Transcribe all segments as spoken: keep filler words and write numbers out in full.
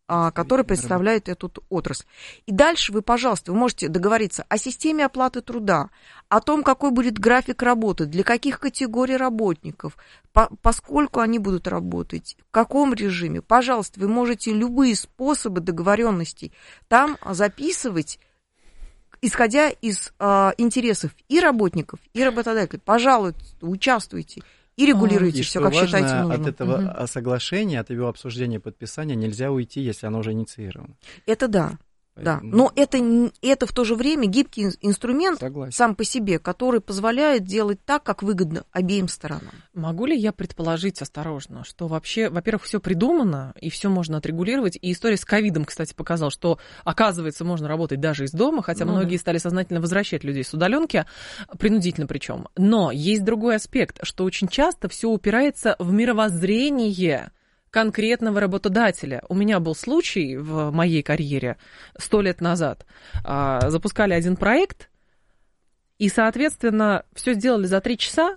который представляет эту отрасль. И дальше вы, пожалуйста, вы можете договориться о системе оплаты труда, о том, какой будет график работы, для каких категорий работников, по, поскольку они будут работать, в каком режиме. Пожалуйста, вы можете любые способы договоренностей там записывать, исходя из э, интересов и работников, и работодателей. Пожалуйста, участвуйте. И регулируйте и все, что как важно, считаете нужным. От этого угу. соглашения, от его обсуждения, подписания нельзя уйти, если оно уже инициировано. Это да. Поэтому... Да. Но это, это в то же время гибкий инструмент Согласен. Сам по себе, который позволяет делать так, как выгодно обеим сторонам. Могу ли я предположить осторожно, что вообще, во-первых, все придумано, и все можно отрегулировать, и история с ковидом, кстати, показала, что, оказывается, можно работать даже из дома, хотя ну, многие да. стали сознательно возвращать людей с удаленки, принудительно причем. Но есть другой аспект, что очень часто все упирается в мировоззрение конкретного работодателя. У меня был случай в моей карьере сто лет назад. Запускали один проект, и, соответственно, все сделали за три часа,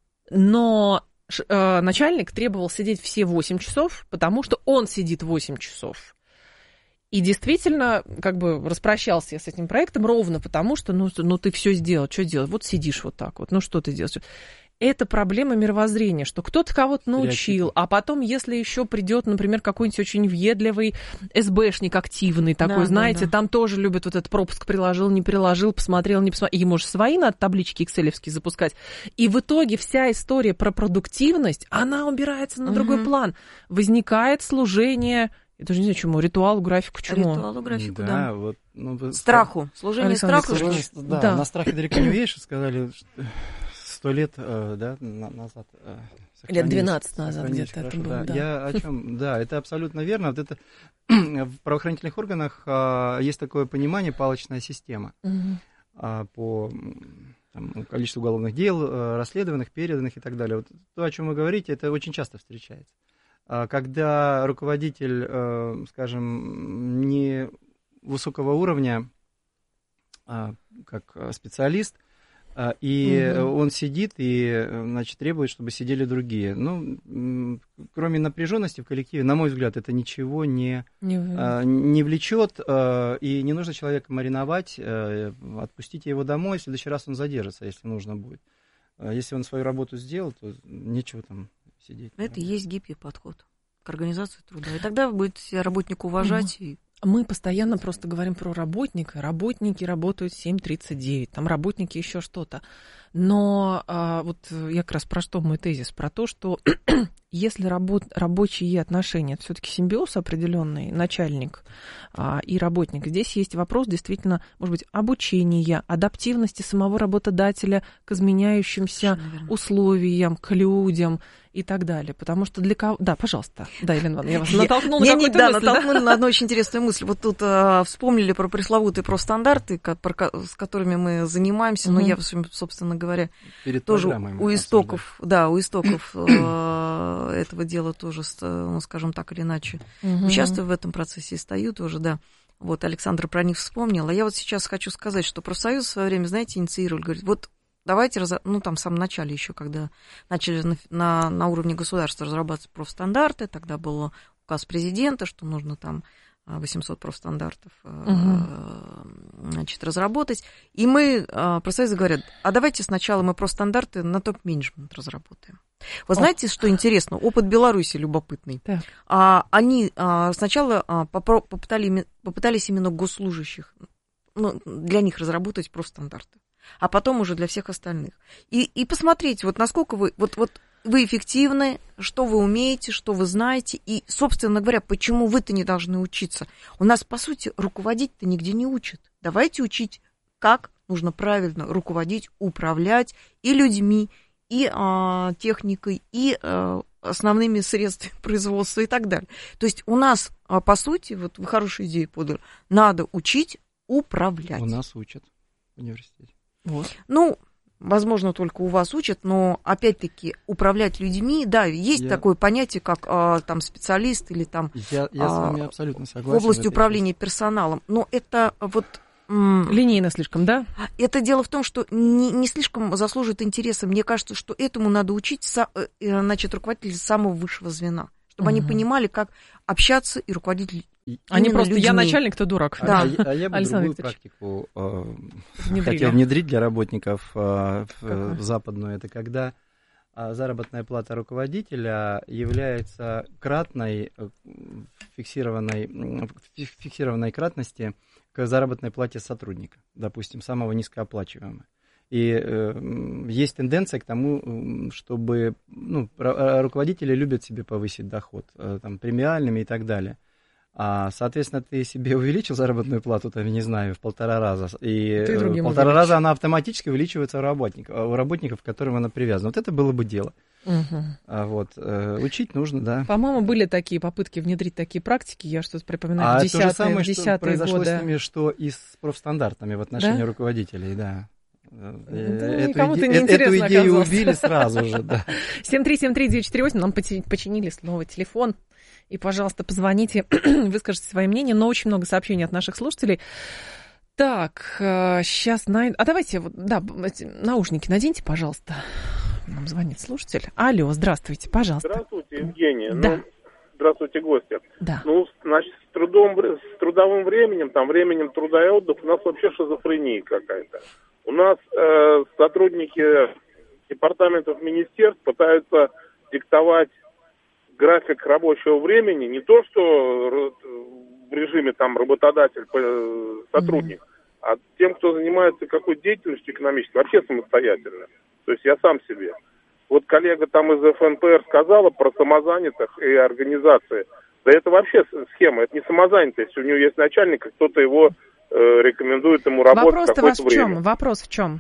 но начальник требовал сидеть все восемь часов, потому что он сидит восемь часов. И действительно, как бы распрощался я с этим проектом ровно потому, что ну, ну ты все сделал, что делать? Вот сидишь вот так вот, ну что ты делаешь? Это проблема мировоззрения, что кто-то кого-то научил, а потом, если еще придет, например, какой-нибудь очень въедливый СБшник активный такой, да, знаете, да, да. там тоже любят вот этот пропуск приложил, не приложил, посмотрел, не посмотрел. Ему же свои надо таблички экселевские запускать. И в итоге вся история про продуктивность, она убирается на угу. другой план. Возникает служение, я даже не знаю, чему, ритуалу, графику, чему. Ритуалу, графику, да. да. Вот, ну, вы... Страху. Служение Александр страху. Да, да, на страхе далеко не уедешь, сказали... Сто лет э, да, назад. Э, лет двенадцать назад где-то хорошо, это было, да. да. Я о чем? Да, это абсолютно верно. Вот это в правоохранительных органах э, есть такое понимание палочная система угу. э, по там, количеству уголовных дел, э, расследованных, переданных и так далее. Вот то, о чем вы говорите, это очень часто встречается. Э, когда руководитель, э, скажем, не высокого уровня, э, как специалист, и угу. он сидит и, значит, требует, чтобы сидели другие. Ну, кроме напряженности в коллективе, на мой взгляд, это ничего не, не, не влечет, и не нужно человека мариновать, отпустите его домой, в следующий раз он задержится, если нужно будет. Если он свою работу сделал, то нечего там сидеть. Это и есть гибкий подход к организации труда. И тогда вы будете работника уважать угу. и... Мы постоянно просто говорим про работника. Работники работают семь тридцать девять, там работники еще что-то. Но а, вот я как раз про что мой тезис? Про то, что если работ, рабочие отношения, это все-таки симбиоз определенный, начальник а, и работник. Здесь есть вопрос действительно, может быть, обучения, адаптивности самого работодателя к изменяющимся условиям, к людям и так далее. Потому что для кого... Да, пожалуйста. Да, Елена Ивановна, я вас натолкнула на какую-то да, мысль. натолкнула на одну очень интересную мысль. Вот тут а, вспомнили про пресловутые профстандарты, с которыми мы занимаемся, угу. но я, собственно говоря, Перед тоже у истоков, да, у истоков э, этого дела тоже, ну, скажем так или иначе, угу. участвую в этом процессе и стою тоже, да. Вот Александр про них вспомнил. А я вот сейчас хочу сказать, что профсоюз в свое время, знаете, инициировали, говорит, вот давайте, раз... ну, там в самом начале еще, когда начали на, на, на уровне государства разрабатывать профстандарты, тогда был указ президента, что нужно там восемьсот профстандартов угу. значит, разработать. И мы, профсоюзы говорят, а давайте сначала мы профстандарты на топ-менеджмент разработаем. Вы знаете, О. что интересно? Опыт Беларуси любопытный. Так. Они сначала попытали, попытались именно госслужащих, ну, для них разработать профстандарты, а потом уже для всех остальных. И, и посмотрите, вот насколько вы... Вот, вот, вы эффективны, что вы умеете, что вы знаете, и, собственно говоря, почему вы-то не должны учиться. У нас, по сути, руководить-то нигде не учат. Давайте учить, как нужно правильно руководить, управлять и людьми, и а, техникой, и а, основными средствами производства и так далее. То есть у нас, а, по сути, вот вы хорошую идею подали, надо учить управлять. У нас учат в университете. Вот. Ну... Возможно, только у вас учат, но, опять-таки, управлять людьми, да, есть я... такое понятие, как а, там специалист или там я, я а, с вами абсолютно согласен в области в управления части. Персоналом. Но это вот... М- Линейно слишком, да? Это дело в том, что не, не слишком заслуживает интереса. Мне кажется, что этому надо учить со, значит, руководителей самого высшего звена, чтобы uh-huh. они понимали, как общаться и руководить А не просто людьми. Я начальник, ты дурак. Да. А, а я бы другую практику э, хотел внедрить для работников э, в, в западную. Это когда заработная плата руководителя является кратной, фиксированной, фиксированной кратности к заработной плате сотрудника, допустим, самого низкооплачиваемого. И э, есть тенденция к тому, чтобы ну, руководители любят себе повысить доход э, там, премиальными и так далее. А, соответственно, ты себе увеличил заработную плату, там, я не знаю, в полтора раза, и полтора увеличить. раза она автоматически увеличивается у работников, у работников, к которым она привязана. Вот это было бы дело. Угу. А вот, э, учить нужно, да. По-моему, были такие попытки внедрить такие практики, я что-то припоминаю, а в десятые, то же самое, в десятые что произошло годы. с ними, что и с профстандартами в отношении да? руководителей, да. Да, эту, иде... не эту идею оказалось. Убили сразу же, да. семь три семь три девять четыре восемь, нам починили снова телефон. И, пожалуйста, позвоните, выскажите свое мнение, но очень много сообщений от наших слушателей. Так, сейчас... На... А давайте, да, наушники наденьте, пожалуйста. Нам звонит слушатель. Алло, здравствуйте, пожалуйста. Здравствуйте, Евгения. Да. Ну, здравствуйте, гости. Да. Ну, значит, с, трудом, с трудовым временем, там, временем труда и отдыха у нас вообще шизофрения какая-то. У нас э, сотрудники департаментов министерств пытаются диктовать график рабочего времени, не то, что в режиме там работодатель-сотрудник, mm-hmm. а тем, кто занимается какой-то деятельностью экономической, вообще самостоятельно. То есть я сам себе. Вот коллега там из эф эн пэ эр сказала про самозанятых и организации. Да это вообще схема, это не самозанятость. У него есть начальник, и кто-то его э, рекомендует ему работать какое-то время. Вопрос-то вас в чем? Вопрос в чем?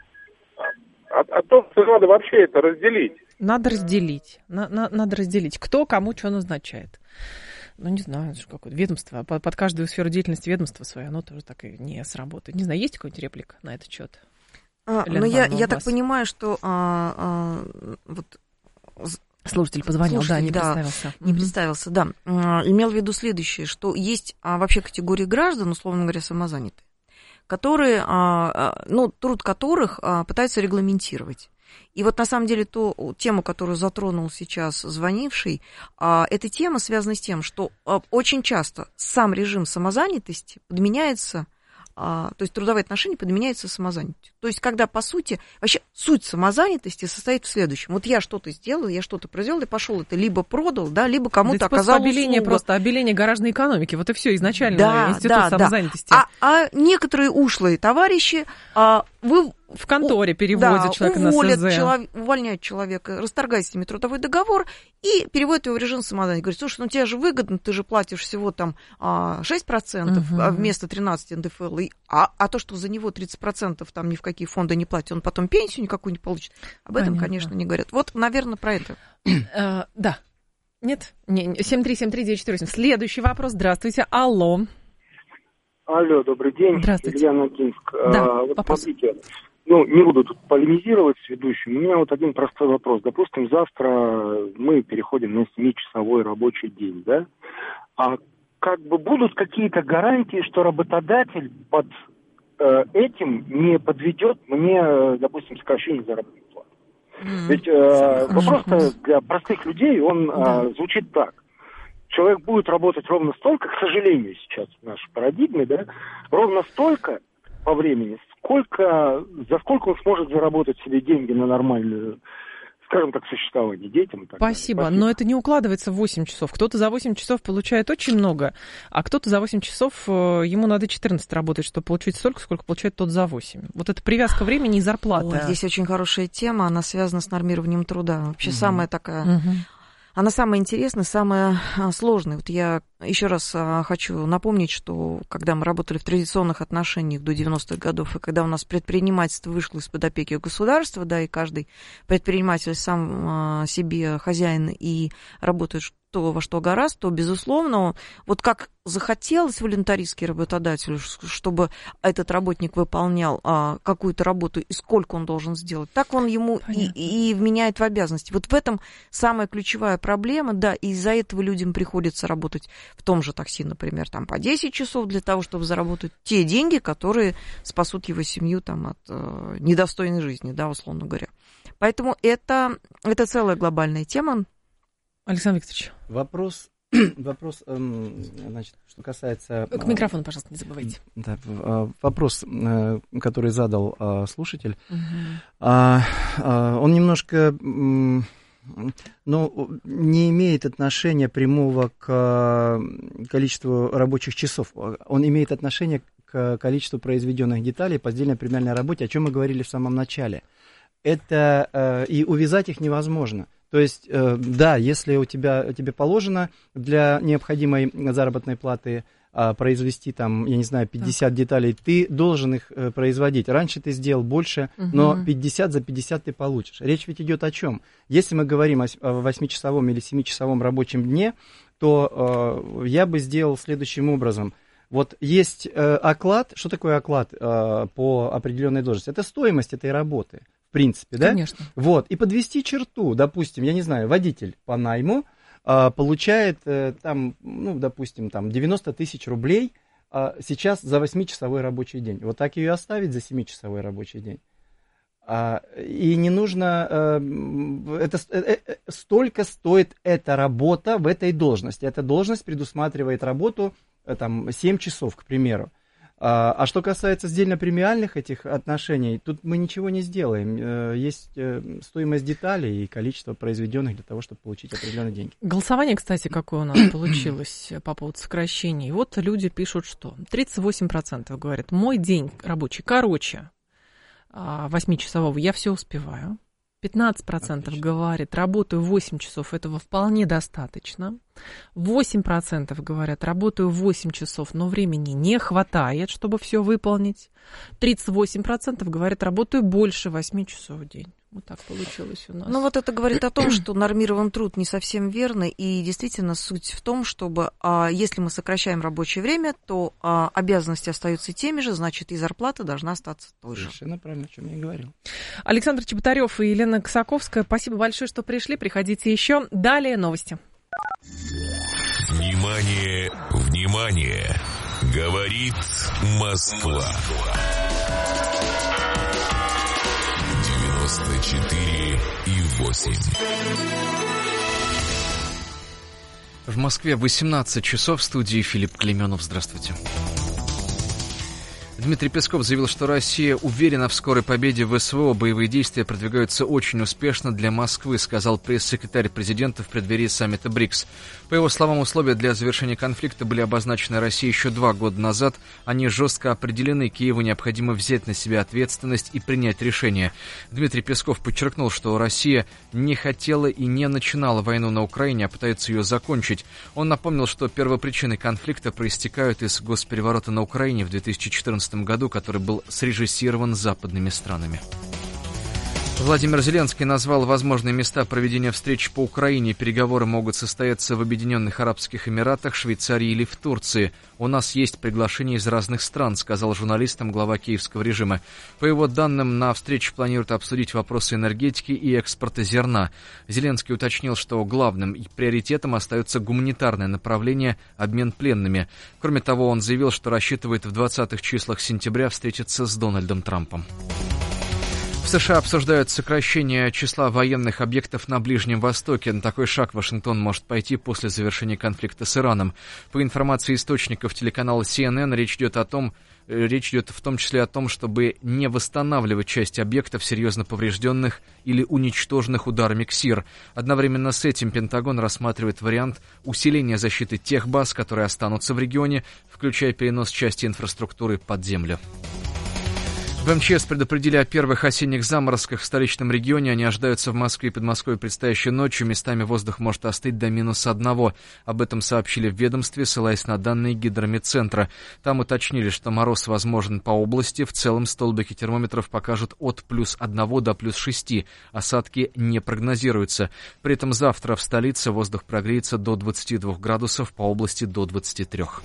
А, а то, что надо вообще это разделить. Надо разделить. На, на, надо разделить. Кто кому что назначает. Ну, не знаю, какое-то ведомство. Под, под каждую сферу деятельности ведомства свое, оно тоже так и не сработает. Не знаю, есть какой-нибудь реплика на этот счет? А, ну, я, я так понимаю, что а, а, вот... Слушатель позвонил, Слушатель, да, не да, представился. Не mm-hmm. представился, да. А, имел в виду следующее, что есть а, вообще категории граждан, условно говоря, самозанятые, которые, а, ну, труд которых а, пытаются регламентировать. И вот на самом деле ту тему, которую затронул сейчас звонивший, а, эта тема связана с тем, что а, очень часто сам режим самозанятости подменяется, а, то есть трудовые отношения подменяются самозанятостью. То есть когда, по сути, вообще суть самозанятости состоит в следующем. Вот я что-то сделал, я что-то произвел, и пошел это либо продал, да, либо кому-то да, оказал услугу. Обеление просто, обеление гаражной экономики, вот и все, изначально да, институт да, самозанятости. Да. А, а некоторые ушлые товарищи... А, вы в конторе переводят да, человека на СЗ. Челов... Увольняют человека, расторгают с ними трудовой договор и переводят его в режим самозанятости. Говорят, слушай, ну тебе же выгодно, ты же платишь всего там шесть процентов угу. вместо тринадцать эн дэ эф эл, а, а то, что за него тридцать процентов там ни в какие фонды не платит, он потом пенсию никакую не получит. Об этом, Понятно. Конечно, не говорят. Вот, наверное, про это. uh, да. Нет? семь три семь три девять четыре восемь. Следующий вопрос. Здравствуйте. Алло. Алло, добрый день. Здравствуйте. Илья Ногинск. Да, а, вот смотрите, ну, не буду тут полемизировать с ведущим. У меня вот один простой вопрос. Допустим, завтра мы переходим на семичасовой рабочий день, да? А как бы будут какие-то гарантии, что работодатель под э, этим не подведет мне, допустим, сокращение заработной платы? Mm-hmm. Ведь э, вопрос-то для простых людей, он да. э, звучит так. Человек будет работать ровно столько, к сожалению, сейчас в нашей парадигме, да, ровно столько по времени, сколько, за сколько он сможет заработать себе деньги на нормальную, скажем так, существование детям. Так Спасибо. Спасибо, но это не укладывается в восемь часов. Кто-то за восемь часов получает очень много, а кто-то за восемь часов, ему надо четырнадцать работать, чтобы получить столько, сколько получает тот за восемь. Вот эта привязка времени и зарплаты. Ой, здесь очень хорошая тема, она связана с нормированием труда. Вообще угу. самая такая... Угу. Она самая интересная, самая сложная. Вот я еще раз хочу напомнить, что когда мы работали в традиционных отношениях до девяностых годов, и когда у нас предпринимательство вышло из-под опеки государства, да, и каждый предприниматель сам себе хозяин и работает то, во что гораздо, то, безусловно, вот как захотелось волонтаристски работодателю, чтобы этот работник выполнял а, какую-то работу и сколько он должен сделать, так он ему и, и вменяет в обязанности. Вот в этом самая ключевая проблема, да, и из-за этого людям приходится работать в том же такси, например, там по десять часов для того, чтобы заработать те деньги, которые спасут его семью там от э, недостойной жизни, да, условно говоря. Поэтому это, это целая глобальная тема. Александр Викторович. Вопрос Вопрос, значит, что касается... К микрофону, пожалуйста, не забывайте. Да, вопрос, который задал слушатель, угу. он немножко, ну, не имеет отношения прямого к количеству рабочих часов. Он имеет отношение к количеству произведенных деталей по сдельной премиальной работе, о чем мы говорили в самом начале. Это и увязать их невозможно. То есть, э, да, если у тебя, тебе положено для необходимой заработной платы э, произвести, там, я не знаю, пятьдесят так. деталей, ты должен их э, производить. Раньше ты сделал больше, угу. но пятьдесят за пятьдесят ты получишь. Речь ведь идет о чем? Если мы говорим о восьмичасовом или семичасовом рабочем дне, то э, я бы сделал следующим образом. Вот есть э, оклад. Что такое оклад э, по определенной должности? Это стоимость этой работы. В принципе, да? Конечно. Вот, и подвести черту, допустим, я не знаю, водитель по найму а, получает а, там, ну, допустим, там девяносто тысяч рублей а, сейчас за восьмичасовой рабочий день. Вот так ее оставить за семичасовой рабочий день. А, и не нужно, а, это, э, э, столько стоит эта работа в этой должности. Эта должность предусматривает работу э, там семь часов, к примеру. А что касается сдельно-премиальных этих отношений, тут мы ничего не сделаем. Есть стоимость деталей и количество произведенных для того, чтобы получить определенные деньги. Голосование, кстати, какое у нас получилось по поводу сокращений. Вот люди пишут, что тридцать восемь процентов говорят, мой день рабочий короче восьмичасового, я все успеваю. пятнадцать процентов Отлично. Говорит, работаю восемь часов, этого вполне достаточно. восемь процентов говорят, работаю восемь часов, но времени не хватает, чтобы все выполнить. тридцать восемь процентов говорят, работаю больше восемь часов в день. Вот так получилось у нас. Ну вот это говорит о том, что нормирован труд не совсем верно, и действительно суть в том, чтобы, а, если мы сокращаем рабочее время, то а, обязанности остаются теми же, значит, и зарплата должна остаться той же. Совершенно правильно, о чем я и говорил. Александр Чеботарев и Елена Косаковская, спасибо большое, что пришли, приходите еще. Далее новости. Внимание, внимание, говорит Москва. девяносто четыре и восемь. В Москве восемнадцать часов, в студии Филипп Клейменов. Здравствуйте. Дмитрий Песков заявил, что Россия уверена в скорой победе в СВО. Боевые действия продвигаются очень успешно для Москвы, сказал пресс-секретарь президента в преддверии саммита БРИКС. По его словам, условия для завершения конфликта были обозначены Россией еще два года назад. Они жестко определены. Киеву необходимо взять на себя ответственность и принять решение. Дмитрий Песков подчеркнул, что Россия не хотела и не начинала войну на Украине, а пытается ее закончить. Он напомнил, что первопричины конфликта проистекают из госпереворота на Украине в две тысячи четырнадцатом году, который был срежиссирован западными странами. Владимир Зеленский назвал возможные места проведения встреч по Украине. Переговоры могут состояться в Объединенных Арабских Эмиратах, Швейцарии или в Турции. «У нас есть приглашения из разных стран», сказал журналистам глава киевского режима. По его данным, на встрече планируют обсудить вопросы энергетики и экспорта зерна. Зеленский уточнил, что главным приоритетом остается гуманитарное направление – обмен пленными. Кроме того, он заявил, что рассчитывает в двадцатых числах сентября встретиться с Дональдом Трампом. В США обсуждают сокращение числа военных объектов на Ближнем Востоке. На такой шаг Вашингтон может пойти после завершения конфликта с Ираном. По информации источников телеканала си эн эн, речь идет о том, речь идет в том числе о том, чтобы не восстанавливать часть объектов, серьезно поврежденных или уничтоженных ударами КСИР. Одновременно с этим Пентагон рассматривает вариант усиления защиты тех баз, которые останутся в регионе, включая перенос части инфраструктуры под землю. В эм че эс предупредили о первых осенних заморозках в столичном регионе. Они ожидаются в Москве и Подмосковье предстоящей ночью. Местами воздух может остыть до минус одного. Об этом сообщили в ведомстве, ссылаясь на данные Гидрометцентра. Там уточнили, что мороз возможен по области. В целом столбики термометров покажут от плюс одного до плюс шести. Осадки не прогнозируются. При этом завтра в столице воздух прогреется до двадцати двух градусов, по области до двадцати трёх.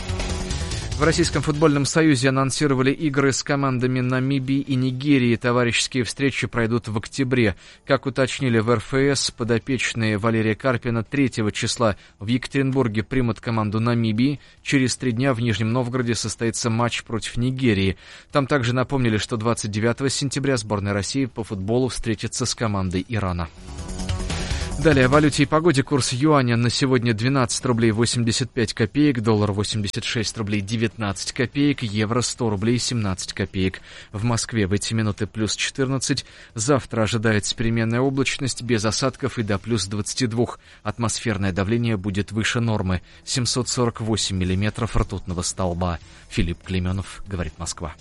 В Российском футбольном союзе анонсировали игры с командами Намибии и Нигерии. Товарищеские встречи пройдут в октябре. Как уточнили в эр эф эс, подопечные Валерия Карпина третьего числа в Екатеринбурге примут команду Намибии. Через три дня в Нижнем Новгороде состоится матч против Нигерии. Там также напомнили, что двадцать девятого сентября сборная России по футболу встретится с командой Ирана. Далее о валюте и погоде. Курс юаня на сегодня двенадцать рублей восемьдесят пять копеек, доллар восемьдесят шесть рублей девятнадцать копеек, евро сто рублей семнадцать копеек. В Москве в эти минуты плюс четырнадцать. Завтра ожидается переменная облачность без осадков и до плюс двадцати двух. Атмосферное давление будет выше нормы. семьсот сорок восемь миллиметров ртутного столба. Филипп Клейменов, говорит Москва.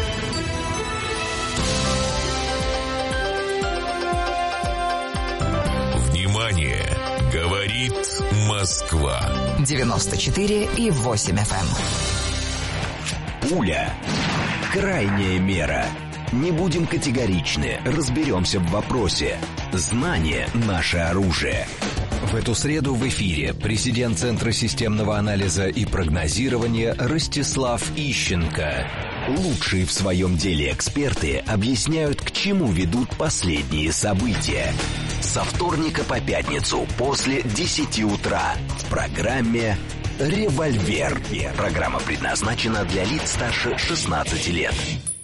Внимание! Говорит Москва. девяносто четыре и восемь эф эм. Пуля. Крайняя мера. Не будем категоричны, разберемся в вопросе. Знание – наше оружие. В эту среду в эфире президент Центра системного анализа и прогнозирования Ростислав Ищенко. Лучшие в своем деле эксперты объясняют, к чему ведут последние события. Со вторника по пятницу после десяти утра в программе «Револьвер». Программа предназначена для лиц старше шестнадцати лет.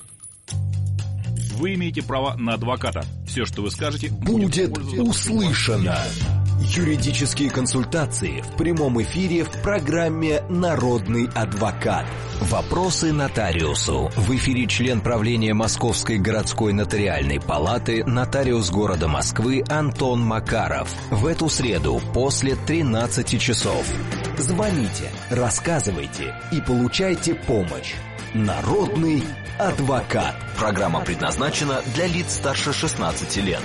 Вы имеете право на адвоката. Все, что вы скажете, будет услышано. Юридические консультации в прямом эфире в программе «Народный адвокат». Вопросы нотариусу. В эфире член правления Московской городской нотариальной палаты, нотариус города Москвы Антон Макаров. В эту среду после тринадцати часов. Звоните, рассказывайте и получайте помощь. Народный адвокат. Программа предназначена для лиц старше шестнадцати лет.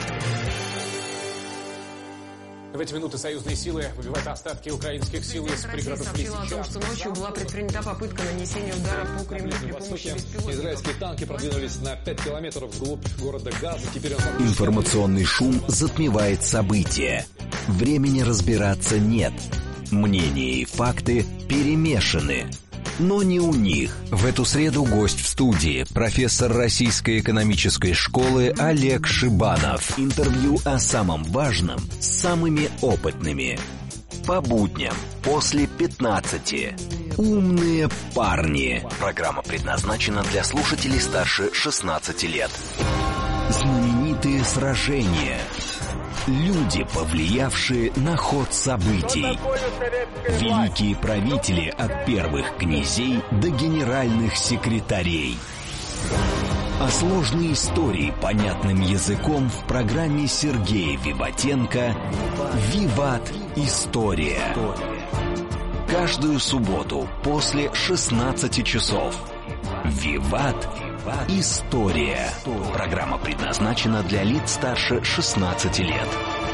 В эти минуты союзные силы выбивают остатки украинских сил из пригородов Лисичанска. Россия сообщила о том, что ночью была предпринята попытка нанесения удара по Кремлю при помощи беспилотников. Израильские танки продвинулись на пять километров вглубь города Газа. Теперь он... Информационный шум затмевает события. Времени разбираться нет. Мнения и факты перемешаны. Но не у них. В эту среду гость в студии, профессор Российской экономической школы Олег Шибанов. Интервью о самом важном с самыми опытными. По будням после пятнадцати. Умные парни. Программа предназначена для слушателей старше шестнадцати лет. Знаменитые сражения. Люди, повлиявшие на ход событий. Великие правители от первых князей до генеральных секретарей. А сложные истории понятным языком в программе Сергея Виватенко «Виват. История». Каждую субботу после шестнадцати часов. «Виват. История». Программа предназначена для лиц старше шестнадцати лет.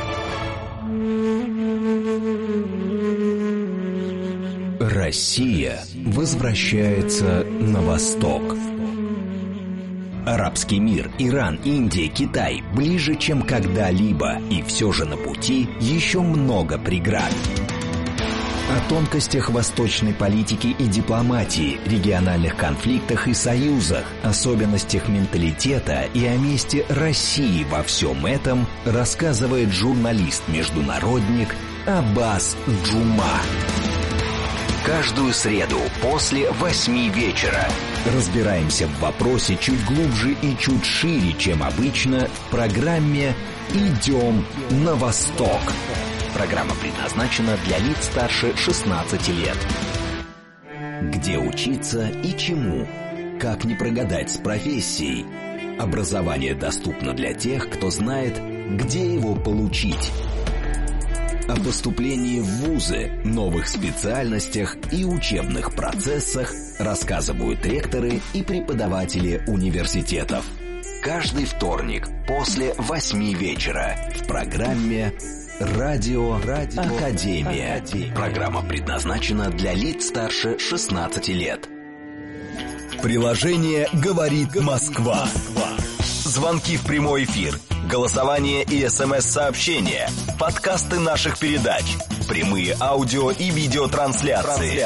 Россия возвращается на восток. Арабский мир, Иран, Индия, Китай ближе, чем когда-либо, и все же на пути еще много преград. О тонкостях восточной политики и дипломатии, региональных конфликтах и союзах, особенностях менталитета и о месте России во всем этом рассказывает журналист-международник Аббас Джума. Каждую среду после восьми вечера разбираемся в вопросе чуть глубже и чуть шире, чем обычно, в программе «Идем на восток». Программа предназначена для лиц старше шестнадцати лет. Где учиться и чему? Как не прогадать с профессией? Образование доступно для тех, кто знает, где его получить. О поступлении в вузы, новых специальностях и учебных процессах рассказывают ректоры и преподаватели университетов. Каждый вторник после восьми вечера в программе «Радио, Радио Академия». Академия. Программа предназначена для лиц старше шестнадцати лет. Приложение «Говорит Москва». Звонки в прямой эфир, голосование и смс-сообщения, подкасты наших передач, прямые аудио и видеотрансляции.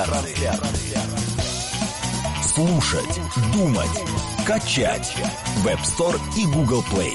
Слушать, думать, качать. Web Store и Google Play.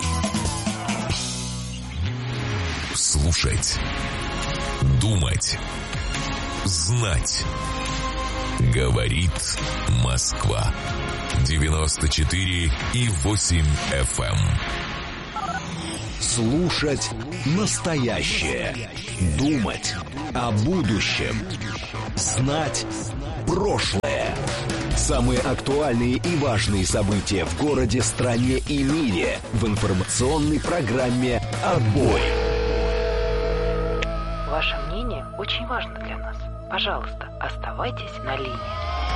Слушать, думать, знать. Говорит Москва. девяносто четыре и восемь эф эм. Слушать настоящее. Думать о будущем. Знать прошлое. Самые актуальные и важные события в городе, стране и мире в информационной программе «Отбой». Ваше мнение очень важно для нас. Пожалуйста, оставайтесь на линии.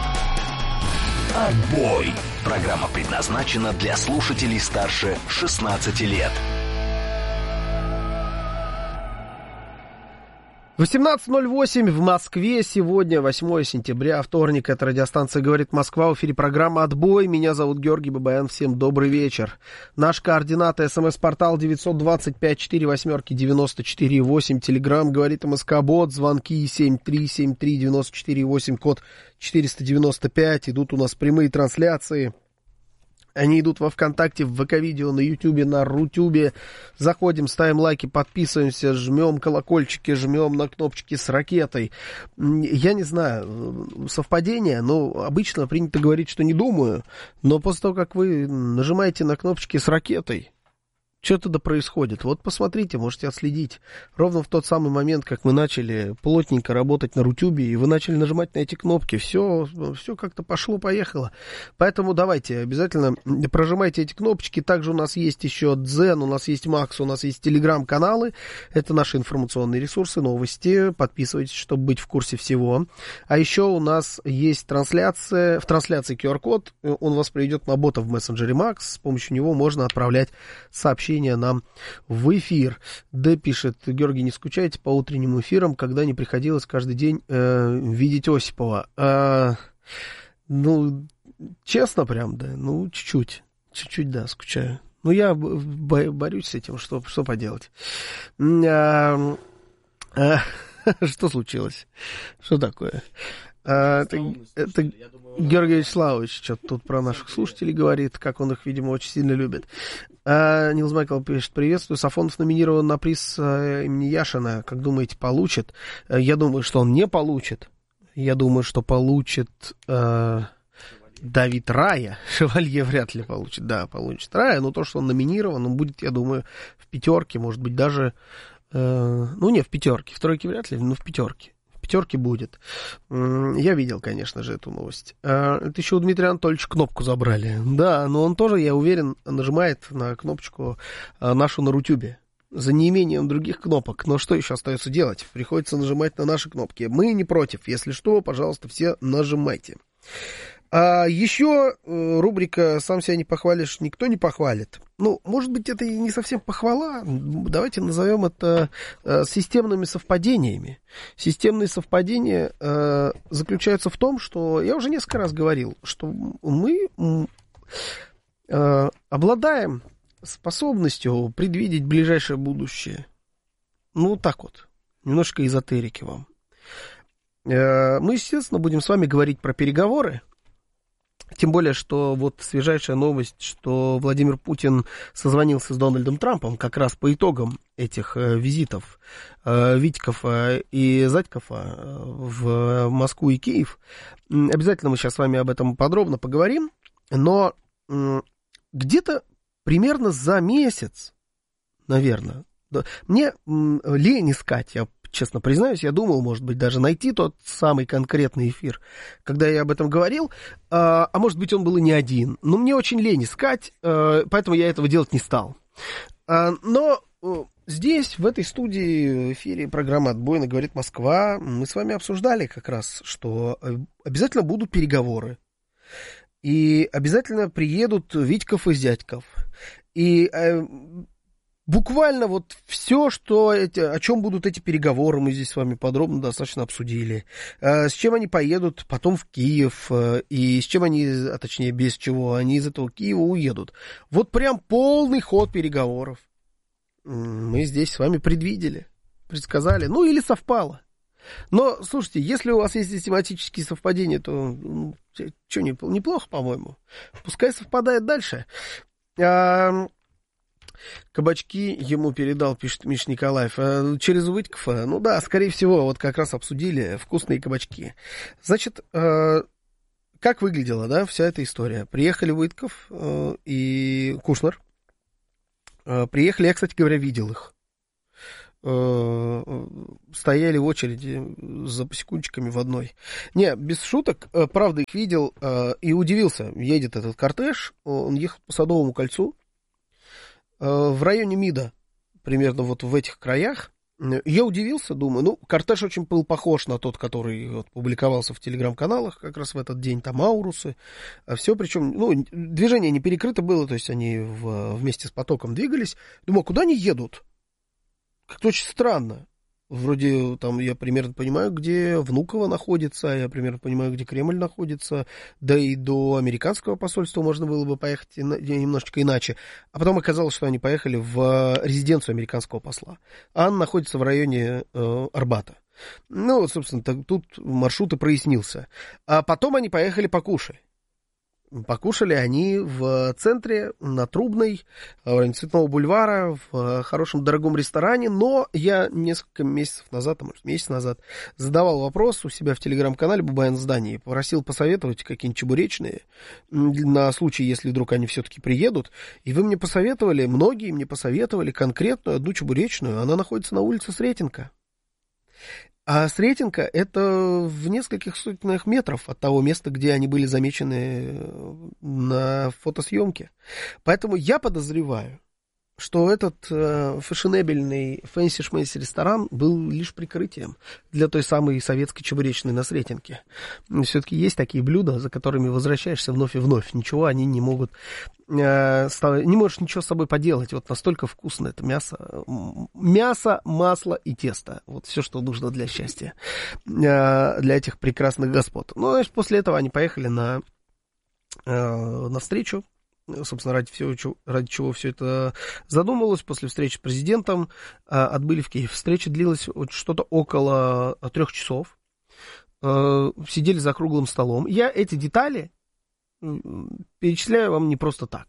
«Отбой». Программа предназначена для слушателей старше шестнадцати лет. восемнадцать ноль восемь в Москве. Сегодня восьмое сентября, вторник. Это радиостанция «Говорит Москва». В эфире программа «Отбой». Меня зовут Георгий Бабаян. Всем добрый вечер. Наш координаты: смс-портал девятьсот двадцать пять сорок восемь девяносто четыре восемь. Телеграм «Говорит МСК-бот». Звонки семь три семь три девяносто четыре восемь, код четыреста девяносто пять. Идут у нас прямые трансляции. Они идут во ВКонтакте, в ВК-видео, на Ютубе, на Рутюбе. Заходим, ставим лайки, подписываемся, жмем колокольчики, жмем на кнопочки с ракетой. Я не знаю, совпадение, но обычно принято говорить, что не думаю. Но после того, как вы нажимаете на кнопочки с ракетой, что-то да происходит. Вот посмотрите, можете отследить. Ровно в тот самый момент, как мы начали плотненько работать на Рутюбе, и вы начали нажимать на эти кнопки, все, все как-то пошло-поехало. Поэтому давайте, обязательно прожимайте эти кнопочки. Также у нас есть еще Дзен, у нас есть Макс, у нас есть Телеграм-каналы. Это наши информационные ресурсы, новости. Подписывайтесь, чтобы быть в курсе всего. А еще у нас есть трансляция. В трансляции ку ар-код. Он вас приведет на бота в мессенджере Макс. С помощью него можно отправлять сообщения нам в эфир. Д пишет: Георгий, не скучайте по утренним эфирам, когда не приходилось каждый день э, видеть Осипова. А, ну, честно прям, да, ну, чуть-чуть, чуть-чуть, да, скучаю. Ну, я бо- борюсь с этим, что, что поделать. А, а, что случилось? Что такое? А, это, это Георгий Вячеславович что-то тут про наших слушателей говорит, как он их, видимо, очень сильно любит. А, Нилс Майкл пишет: приветствую, Сафонов номинирован на приз а, имени Яшина. Как думаете, получит? А, я думаю, что он не получит. Я думаю, что получит а, Давид Рая. Шевалье вряд ли получит. Да, получит Рая, но то, что он номинирован, он будет, я думаю, в пятерке, может быть, даже... А, ну, не в пятерке, в тройке вряд ли, но в пятерке. Пятерки будет. Я видел, конечно же, эту новость. Это еще у Дмитрия Анатольевича кнопку забрали. Да, но он тоже, я уверен, нажимает на кнопочку нашу на Рутюбе. За неимением других кнопок. Но что еще остается делать? Приходится нажимать на наши кнопки. Мы не против. Если что, пожалуйста, все нажимайте. А еще рубрика «Сам себя не похвалишь, никто не похвалит». Ну, может быть, это и не совсем похвала. Давайте назовем это э, системными совпадениями. Системные совпадения э, заключаются в том, что, я уже несколько раз говорил, что мы э, обладаем способностью предвидеть ближайшее будущее. Ну, вот так вот. Немножко эзотерики вам. Э, мы, естественно, будем с вами говорить про переговоры. Тем более, что вот свежайшая новость, что Владимир Путин созвонился с Дональдом Трампом как раз по итогам этих э, визитов э, Витькова и Задькова в Москву и Киев. Обязательно мы сейчас с вами об этом подробно поговорим, но э, где-то примерно за месяц, наверное, да, мне э, лень искать, я честно признаюсь, я думал, может быть, даже найти тот самый конкретный эфир, когда я об этом говорил, а, а может быть, он был и не один. Но мне очень лень искать, а, поэтому я этого делать не стал. А, но а, здесь, в этой студии, в эфире программы «Отбой» «Говорит Москва», мы с вами обсуждали как раз, что обязательно будут переговоры. И обязательно приедут Витьков и Зятьков. И... А, буквально вот все, что эти, о чем будут эти переговоры, мы здесь с вами подробно достаточно обсудили. С чем они поедут потом в Киев, и с чем они, а точнее без чего, они из этого Киева уедут. Вот прям полный ход переговоров мы здесь с вами предвидели, предсказали, ну или совпало. Но, слушайте, если у вас есть систематические совпадения, то ну, что, неплохо, по-моему. Пускай совпадает дальше. Кабачки ему передал, пишет Миш Николаев. А через Вытькова, ну да, скорее всего, вот как раз обсудили вкусные кабачки. Значит, э, как выглядела, да, вся эта история? Приехали Вытьков э, и Кушнер. приехали, я, кстати говоря, видел их. Стояли в очереди за посекунчиками в одной. Не, без шуток, правда, их видел и удивился. Едет этот кортеж, он ехал по Садовому кольцу в районе МИДа, примерно вот в этих краях. Я удивился, думаю, ну, кортеж очень был похож на тот, который вот публиковался в телеграм-каналах как раз в этот день, там аурусы, все, причем, ну, движение не перекрыто было, то есть они в, вместе с потоком двигались. Думаю, куда они едут? Как-то очень странно. Вроде там я примерно понимаю, где Внуково находится, я примерно понимаю, где Кремль находится, да и до американского посольства можно было бы поехать немножечко иначе. А потом оказалось, что они поехали в резиденцию американского посла. А она находится в районе э, Арбата. Ну, вот, собственно, так, тут маршрут и прояснился. А потом они поехали покушать. Покушали они в центре, на Трубной, в районе Цветного бульвара, в хорошем дорогом ресторане, но я несколько месяцев назад, а может месяц назад, задавал вопрос у себя в телеграм-канале Бабаян Здание, попросил посоветовать какие-нибудь чебуречные на случай, если вдруг они все-таки приедут, и вы мне посоветовали, многие мне посоветовали конкретную одну чебуречную, она находится на улице Сретенка. А Сретенка — это в нескольких сотнях метров от того места, где они были замечены на фотосъемке. Поэтому я подозреваю, что этот э, фешенебельный фэнси-шмэнси ресторан был лишь прикрытием для той самой советской чебуречной на Сретенке. Все-таки есть такие блюда, за которыми возвращаешься вновь и вновь. Ничего они не могут... Э, став... Не можешь ничего с собой поделать. Вот настолько вкусно это мясо. Мясо, масло и тесто. Вот все, что нужно для счастья. Э, для этих прекрасных господ. Ну, значит, после этого они поехали на, э, на встречу. Собственно, ради, всего, ради чего все это задумалось. После встречи с президентом а, отбыли в Киев. Встреча длилась вот что-то около трех часов. А, сидели за круглым столом. Я эти детали перечисляю вам не просто так.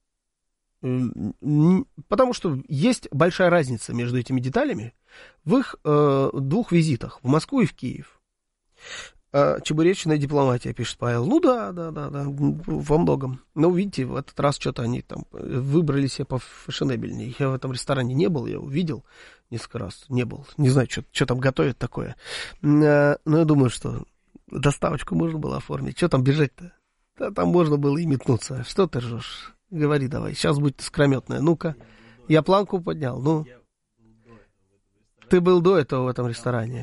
Потому что есть большая разница между этими деталями в их а, двух визитах, в Москву и в Киев. Чебуречная дипломатия, пишет Павел. Ну да, да, да, да, во многом. Но видите, в этот раз что-то они там выбрали себе пофешенебельнее. Я в этом ресторане не был, я увидел несколько раз, не был. Не знаю, что, что там готовят такое. Но я думаю, что доставочку можно было оформить. Что там бежать-то? Да, там можно было и метнуться. Что ты ржешь? Говори давай, сейчас будет искрометное. Ну-ка, я планку поднял, ну. Ты был до этого в этом ресторане.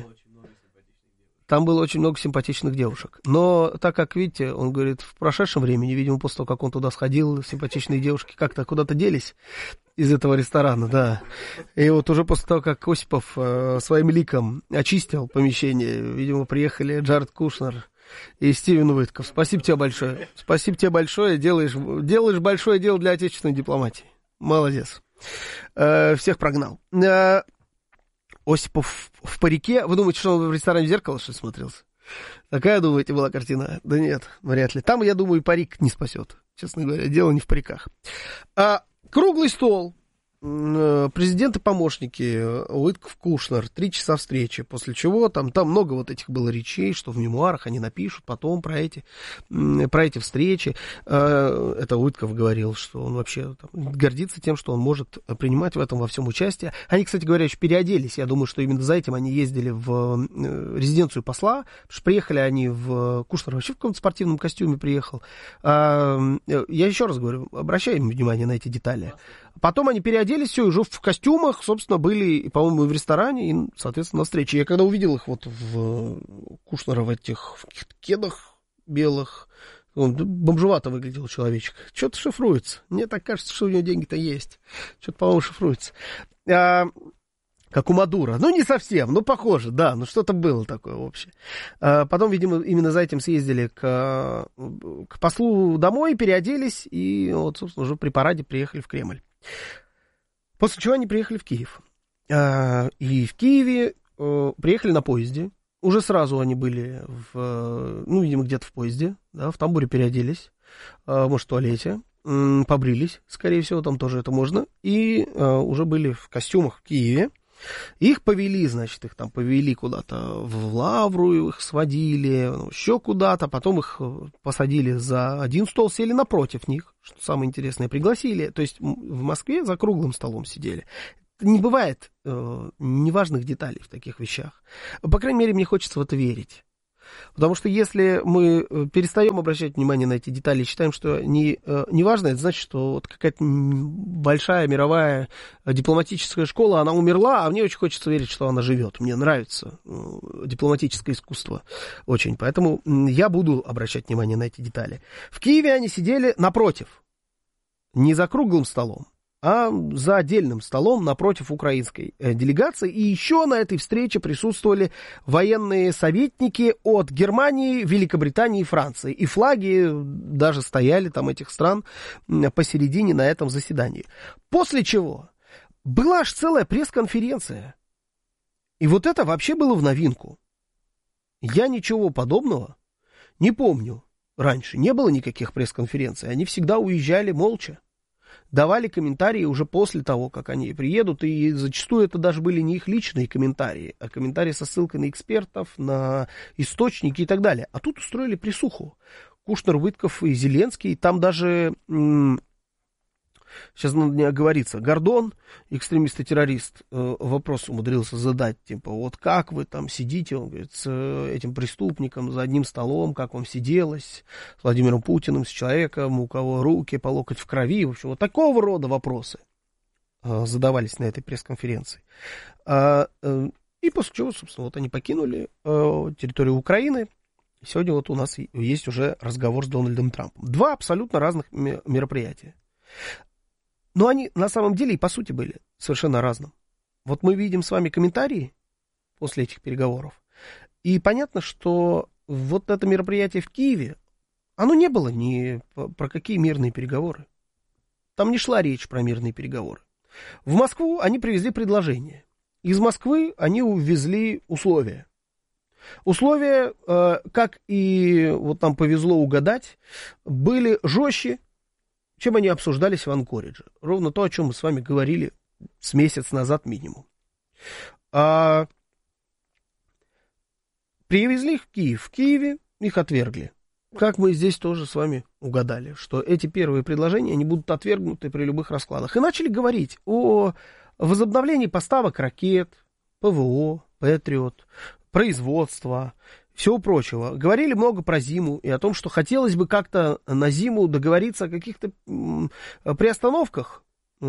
Там было очень много симпатичных девушек. Но так как, видите, он говорит, в прошедшем времени, видимо, после того, как он туда сходил, симпатичные девушки как-то куда-то делись из этого ресторана, да. И вот уже после того, как Осипов э, своим ликом очистил помещение, видимо, приехали Джаред Кушнер и Стивен Уитков. Спасибо тебе большое. Спасибо тебе большое. Делаешь, делаешь большое дело для отечественной дипломатии. Молодец. Э, всех прогнал. Э, Осипов в парике. Вы думаете, что он в ресторане в зеркало, что ли, смотрелся? Такая, думаете, была картина? Да нет, вряд ли. Там, я думаю, парик не спасет. Честно говоря, дело не в париках. А, круглый стол. Президент и помощники, Уитков, Кушнер, три часа встречи, после чего там, там много вот этих было речей, что в мемуарах они напишут потом про эти, про эти встречи. Это Уитков говорил, что он вообще там гордится тем, что он может принимать в этом во всем участие. Они, кстати говоря, еще переоделись, я думаю, что именно за этим они ездили в резиденцию посла, потому что приехали они в... Кушнер вообще в каком-то спортивном костюме приехал. Я еще раз говорю, обращаем внимание на эти детали. Потом они переоделись, все, уже в костюмах, собственно, были, по-моему, и в ресторане, и, соответственно, на встрече. Я когда увидел их вот в Кушнера в этих в каких-то кедах белых, он бомжевато выглядел человечек. Что-то шифруется. Мне так кажется, что у него деньги-то есть. Что-то, по-моему, шифруется. А, как у Мадуро. Ну, не совсем, но похоже, да, ну что-то было такое общее. А, потом, видимо, именно за этим съездили к, к послу домой, переоделись, и вот, собственно, уже при параде приехали в Кремль. После чего они приехали в Киев. И в Киеве приехали на поезде. Уже сразу они были, в, ну, видимо, где-то в поезде, да, в тамбуре переоделись, может, в туалете, побрились, скорее всего, там тоже это можно. И уже были в костюмах в Киеве. Их повели, значит, их там повели куда-то в Лавру, их сводили, еще куда-то, потом их посадили за один стол, сели напротив них, что самое интересное, пригласили, то есть в Москве за круглым столом сидели. Не бывает э, неважных деталей в таких вещах. По крайней мере, мне хочется в это верить. Потому что если мы перестаем обращать внимание на эти детали и считаем, что не, не важно, это значит, что вот какая-то большая мировая дипломатическая школа, она умерла, а мне очень хочется верить, что она живет. Мне нравится дипломатическое искусство очень, поэтому я буду обращать внимание на эти детали. В Киеве они сидели напротив, не за круглым столом, а за отдельным столом напротив украинской делегации. И еще на этой встрече присутствовали военные советники от Германии, Великобритании и Франции. И флаги даже стояли там этих стран посередине на этом заседании. После чего была аж целая пресс-конференция. И вот это вообще было в новинку. Я ничего подобного не помню раньше. Не было никаких пресс-конференций. Они всегда уезжали молча. Давали комментарии уже после того, как они приедут, и зачастую это даже были не их личные комментарии, а комментарии со ссылкой на экспертов, на источники и так далее. А тут устроили присуху. Кушнер, Вытков и Зеленский, там даже, м- сейчас надо не оговориться, Гордон, экстремист и террорист, э, вопрос умудрился задать, типа, вот как вы там сидите, он говорит, с этим преступником за одним столом, как вам сиделось, с Владимиром Путиным, с человеком, у кого руки по локоть в крови, в общем, вот такого рода вопросы э, задавались на этой пресс-конференции. А, э, и после чего, собственно, вот они покинули э, территорию Украины. Сегодня вот у нас есть уже разговор с Дональдом Трампом. Два абсолютно разных мероприятия. Но они на самом деле и по сути были совершенно разным. Вот мы видим с вами комментарии после этих переговоров. И понятно, что вот это мероприятие в Киеве, оно не было ни про какие мирные переговоры. Там не шла речь про мирные переговоры. В Москву они привезли предложение. Из Москвы они увезли условия. Условия, как и вот нам повезло угадать, были жестче, чем они обсуждались в Анкоридже. Ровно то, о чем мы с вами говорили с месяц назад минимум. А... Привезли их в Киев. В Киеве их отвергли. Как мы здесь тоже с вами угадали, что эти первые предложения, они будут отвергнуты при любых раскладах. И начали говорить о возобновлении поставок ракет, ПВО, Патриот, производства, всего прочего. Говорили много про зиму и о том, что хотелось бы как-то на зиму договориться о каких-то приостановках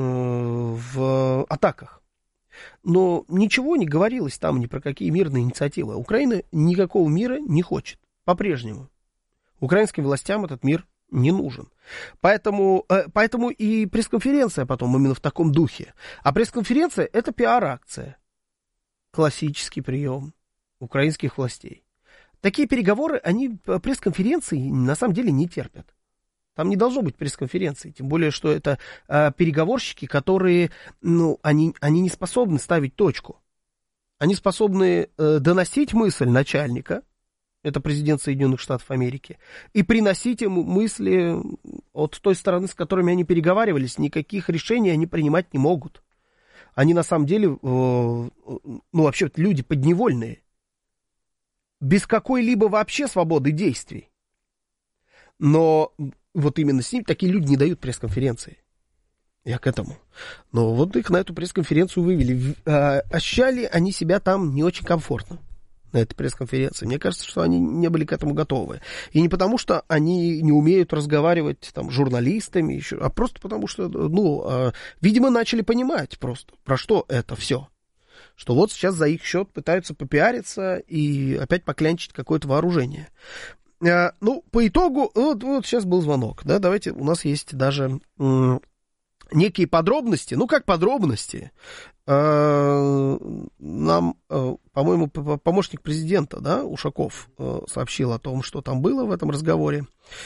в атаках. Но ничего не говорилось там ни про какие мирные инициативы. Украина никакого мира не хочет. По-прежнему. Украинским властям этот мир не нужен. Поэтому, поэтому и пресс-конференция потом именно в таком духе. А пресс-конференция — это пиар-акция. Классический прием украинских властей. Такие переговоры, они пресс-конференции на самом деле не терпят. Там не должно быть пресс-конференции, тем более, что это э, переговорщики, которые, ну, они, они не способны ставить точку. Они способны э, доносить мысль начальника, это президент Соединенных Штатов Америки, и приносить ему мысли от той стороны, с которыми они переговаривались. Никаких решений они принимать не могут. Они на самом деле, э, ну, вообще люди подневольные. Без какой-либо вообще свободы действий. Но вот именно с ним такие люди не дают пресс-конференции. Я к этому. Но вот их на эту пресс-конференцию вывели. Ощущали они себя там не очень комфортно на этой пресс-конференции. Мне кажется, что они не были к этому готовы. И не потому, что они не умеют разговаривать там с журналистами, еще, а просто потому, что, ну, видимо, начали понимать просто, про что это все. Что вот сейчас за их счет пытаются попиариться и опять поклянчить какое-то вооружение. А, ну, по итогу, вот, вот сейчас был звонок, да, давайте, у нас есть даже м- некие подробности, ну, как подробности, а, нам, а, по-моему, помощник президента, да, Ушаков, а, сообщил о том, что там было в этом разговоре.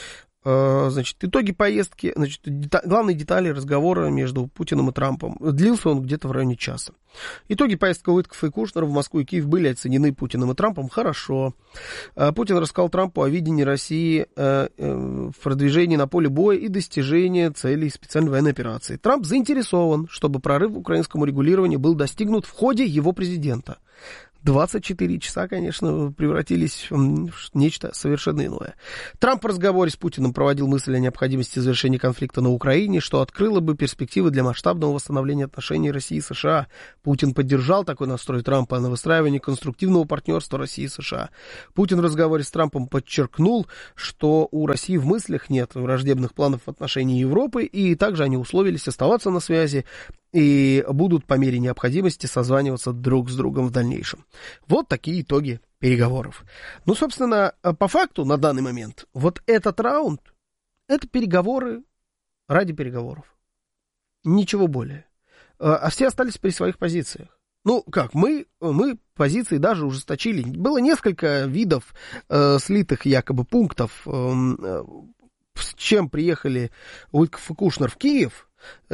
Значит, итоги поездки, значит, дета- главные детали разговора между Путиным и Трампом. Длился он где-то в районе часа. Итоги поездки Уиткофа и Кушнера в Москву и Киев были оценены Путиным и Трампом хорошо. Путин рассказал Трампу о видении России в продвижении на поле боя и достижении целей специальной военной операции. Трамп заинтересован, чтобы прорыв в украинском регулировании был достигнут в ходе его президента. двадцать четыре часа, конечно, превратились в нечто совершенно иное. Трамп в разговоре с Путиным проводил мысль о необходимости завершения конфликта на Украине, что открыло бы перспективы для масштабного восстановления отношений России и США. Путин поддержал такой настрой Трампа на выстраивание конструктивного партнерства России и США. Путин в разговоре с Трампом подчеркнул, что у России в мыслях нет враждебных планов в отношении Европы, и также они условились оставаться на связи и будут по мере необходимости созваниваться друг с другом в дальнейшем. Вот такие итоги переговоров. Ну, собственно, по факту на данный момент вот этот раунд — это переговоры ради переговоров. Ничего более. А все остались при своих позициях. Ну, как, мы, мы позиции даже ужесточили. Было несколько видов э, слитых якобы пунктов, э, с чем приехали Уиткоф и Кушнер в Киев.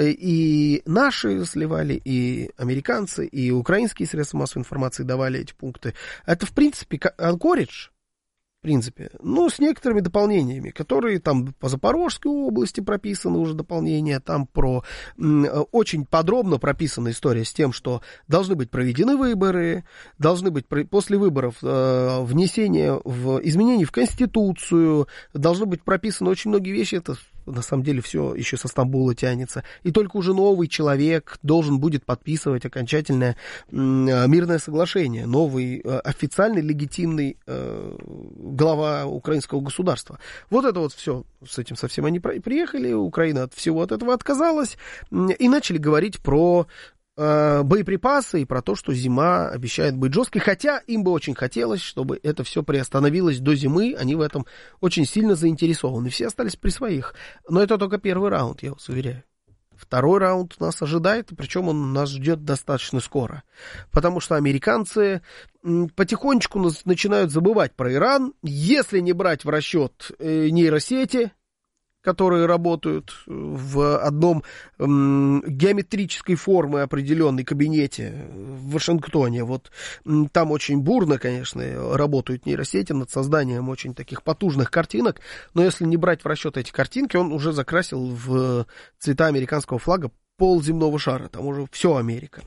И наши сливали, и американцы, и украинские средства массовой информации давали эти пункты. Это, в принципе, анкоридж, в принципе, ну, с некоторыми дополнениями, которые там по Запорожской области прописаны уже дополнения, там про очень подробно прописана история с тем, что должны быть проведены выборы, должны быть после выборов э, внесение в изменений в Конституцию, должны быть прописаны очень многие вещи, это на самом деле все еще со Стамбула тянется. И только уже новый человек должен будет подписывать окончательное мирное соглашение. Новый официальный, легитимный э, глава украинского государства. Вот это вот все. С этим совсем они приехали. Украина от всего от этого отказалась. И начали говорить про боеприпасы и про то, что зима обещает быть жесткой, хотя им бы очень хотелось, чтобы это все приостановилось до зимы, они в этом очень сильно заинтересованы, все остались при своих, но это только первый раунд, я вас уверяю. Второй раунд нас ожидает, причем он нас ждет достаточно скоро, потому что американцы потихонечку начинают забывать про Иран, если не брать в расчет нейросети, которые работают в одном м, геометрической формы определенной кабинете в Вашингтоне. Вот м, там очень бурно, конечно, работают нейросети над созданием очень таких потужных картинок, но если не брать в расчет эти картинки, он уже закрасил в цвета американского флага пол земного шара, там уже все Америка.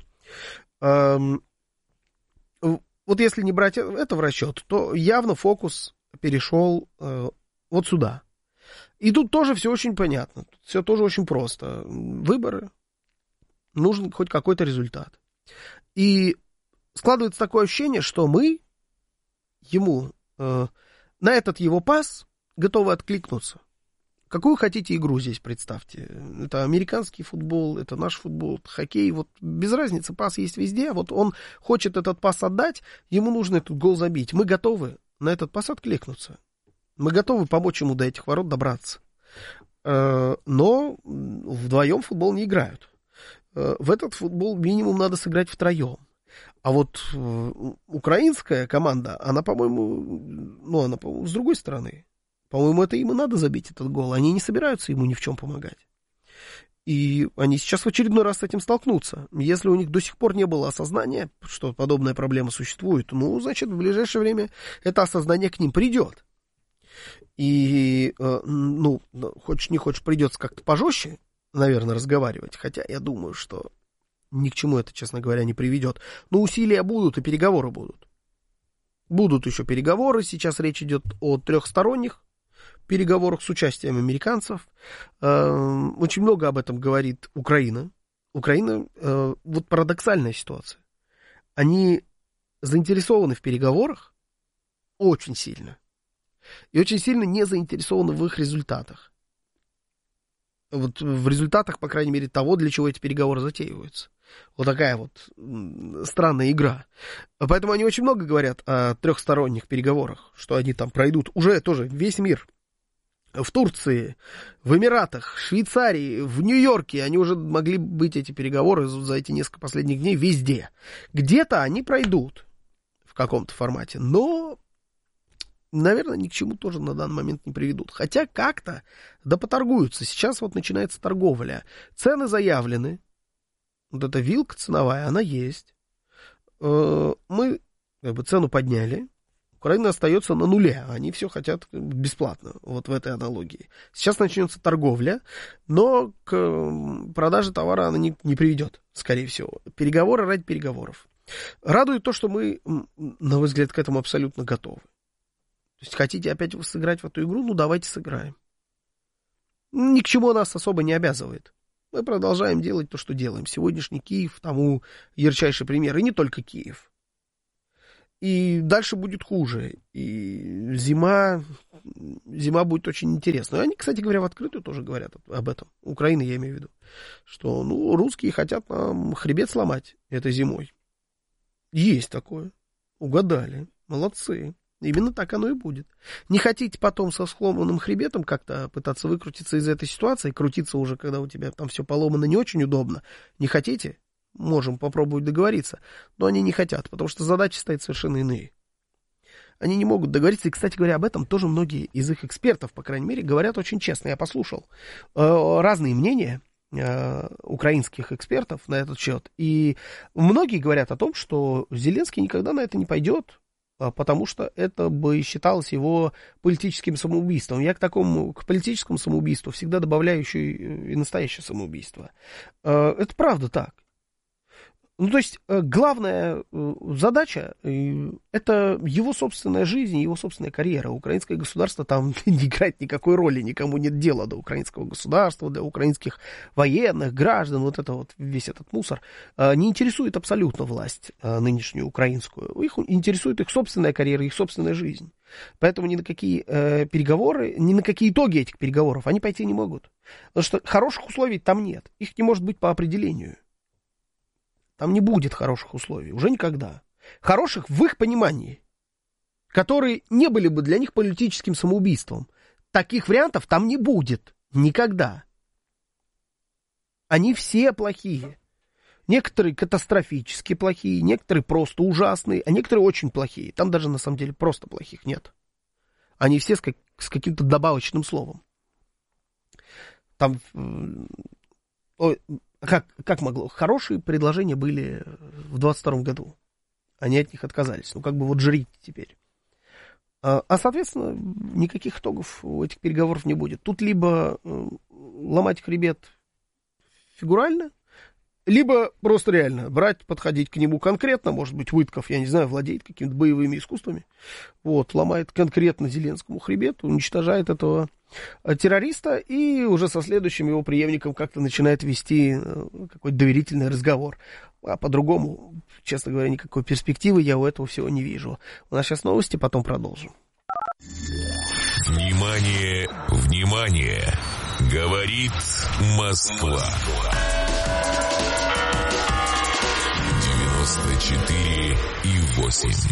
Эм, вот если не брать это в расчет, то явно фокус перешел э, вот сюда. И тут тоже все очень понятно, все тоже очень просто. Выборы, нужен хоть какой-то результат. И складывается такое ощущение, что мы ему э, на этот его пас готовы откликнуться. Какую хотите игру здесь представьте? Это американский футбол, это наш футбол, это хоккей. Вот без разницы, пас есть везде. Вот он хочет этот пас отдать, ему нужно этот гол забить. Мы готовы на этот пас откликнуться. Мы готовы помочь ему до этих ворот добраться. Но вдвоем в футбол не играют. В этот футбол минимум надо сыграть втроем. А вот украинская команда, она, по-моему, ну, она, по-моему, с другой стороны. По-моему, это им и надо забить этот гол. Они не собираются ему ни в чем помогать. И они сейчас в очередной раз с этим столкнутся. Если у них до сих пор не было осознания, что подобная проблема существует, ну, значит, в ближайшее время это осознание к ним придет. И, ну, хочешь не хочешь, придется как-то пожестче, наверное, разговаривать. Хотя я думаю, что ни к чему это, честно говоря, не приведет. Но усилия будут и переговоры будут. Будут еще переговоры. Сейчас речь идет о трехсторонних переговорах с участием американцев. Очень много об этом говорит Украина. Украина, вот парадоксальная ситуация. Они заинтересованы в переговорах очень сильно. И очень сильно не заинтересованы в их результатах. Вот в результатах, по крайней мере, того, для чего эти переговоры затеиваются. Вот такая вот странная игра. Поэтому они очень много говорят о трехсторонних переговорах, что они там пройдут. Уже тоже весь мир. В Турции, в Эмиратах, Швейцарии, в Нью-Йорке. Они уже могли быть, эти переговоры, за эти несколько последних дней везде. Где-то они пройдут в каком-то формате. Но... наверное, ни к чему тоже на данный момент не приведут. Хотя как-то да поторгуются. Сейчас вот начинается торговля. Цены заявлены. Вот эта вилка ценовая, она есть. Мы как бы цену подняли. Украина остается на нуле. Они все хотят бесплатно. Вот в этой аналогии. Сейчас начнется торговля, но к продаже товара она не, не приведет, скорее всего. Переговоры ради переговоров. Радует то, что мы, на мой взгляд, к этому абсолютно готовы. То есть хотите опять сыграть в эту игру, ну давайте сыграем. Ни к чему нас особо не обязывает. Мы продолжаем делать то, что делаем. Сегодняшний Киев тому ярчайший пример. И не только Киев. И дальше будет хуже. И зима, зима будет очень интересной. Они, кстати говоря, в открытую тоже говорят об этом. Украина, я имею в виду. Что ну, русские хотят нам хребет сломать этой зимой. Есть такое. Угадали. Молодцы. Именно так оно и будет. Не хотите потом со сломанным хребетом как-то пытаться выкрутиться из этой ситуации, крутиться уже, когда у тебя там все поломано, не очень удобно. Не хотите? Можем попробовать договориться. Но они не хотят, потому что задачи стоят совершенно иные. Они не могут договориться. И, кстати говоря, об этом тоже многие из их экспертов, по крайней мере, говорят очень честно. Я послушал разные мнения украинских экспертов на этот счет. И многие говорят о том, что Зеленский никогда на это не пойдет, потому что это бы считалось его политическим самоубийством. Я к такому, к политическому самоубийству всегда добавляю еще и, и настоящее самоубийство. Это правда так. Ну, то есть, главная задача — это его собственная жизнь, его собственная карьера. Украинское государство там не играет никакой роли, никому нет дела до украинского государства, до украинских военных, граждан, вот это вот, весь этот мусор. Не интересует абсолютно власть нынешнюю украинскую. Их интересует их собственная карьера, их собственная жизнь. Поэтому ни на какие э, переговоры, ни на какие итоги этих переговоров они пойти не могут. Потому что хороших условий там нет. Их не может быть по определению. Там не будет хороших условий, уже никогда. Хороших в их понимании, которые не были бы для них политическим самоубийством. Таких вариантов там не будет никогда. Они все плохие. Некоторые катастрофически плохие, некоторые просто ужасные, а некоторые очень плохие. Там даже на самом деле просто плохих нет. Они все с, как, с каким-то добавочным словом. Там... Ой, Как, как могло? Хорошие предложения были в двадцать втором году. Они от них отказались. Ну, как бы вот жрите теперь. А, а, соответственно, никаких итогов у этих переговоров не будет. Тут либо ломать хребет фигурально, либо просто реально брать, подходить к нему конкретно. Может быть, Уитков, я не знаю, владеет какими-то боевыми искусствами. Вот, ломает конкретно Зеленскому хребет, уничтожает этого террориста и уже со следующим его преемником как-то начинает вести какой-то доверительный разговор. А по-другому, честно говоря, никакой перспективы я у этого всего не вижу. У нас сейчас новости, потом продолжим. Внимание, внимание! Говорит Москва. девяносто четыре и восемь.